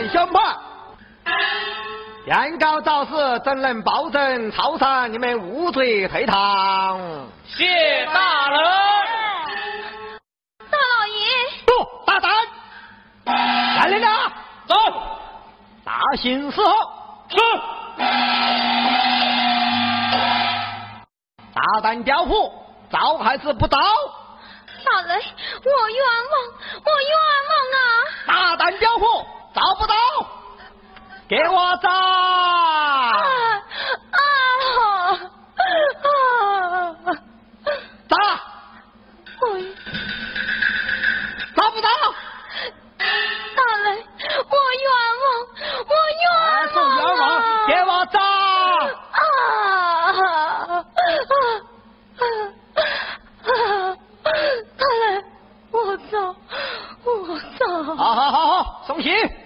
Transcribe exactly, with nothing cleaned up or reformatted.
人宣判。原告肇事，怎能保证超生你们无罪退堂？ 谢大人。 大老爷。 不，大胆！来人呐！ 走。 大刑伺候。 是。 大胆刁护，招还是不招？ 大人，我冤枉，我冤枉啊！ 大胆刁护，招不招？给我招！ 啊啊啊！ 招！ 我招不招？ 大人，我冤枉，我冤枉、啊！ 冤枉！给我招！ 啊啊啊！大人，我招，我招！ 好好好好，送行。